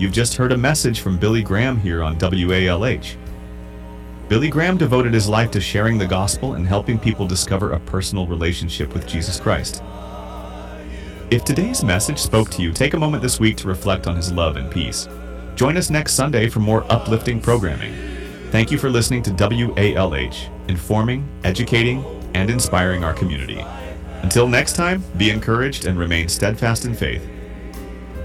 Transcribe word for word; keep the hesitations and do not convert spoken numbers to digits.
You've just heard a message from Billy Graham here on W A L H. Billy Graham devoted his life to sharing the gospel and helping people discover a personal relationship with Jesus Christ. If today's message spoke to you, take a moment this week to reflect on his love and peace. Join us next Sunday for more uplifting programming. Thank you for listening to W A L H, informing, educating, and inspiring our community. Until next time, be encouraged and remain steadfast in faith.